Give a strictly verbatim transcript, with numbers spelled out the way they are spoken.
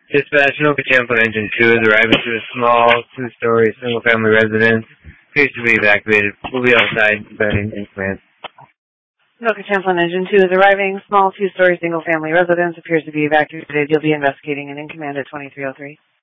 Dispatch, Nova Champlain Engine two is arriving to a small two-story single-family residence. Appears to be evacuated. We'll be outside, betting in command. Nova Champlain Engine two is arriving. Small two-story single-family residence appears to be evacuated. You'll be investigating and in command at twenty-three oh three.